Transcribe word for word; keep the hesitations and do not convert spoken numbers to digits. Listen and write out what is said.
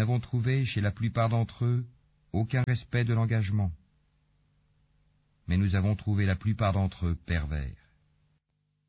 n'avons trouvé chez la plupart d'entre eux aucun respect de l'engagement. Mais nous avons trouvé la plupart d'entre eux pervers.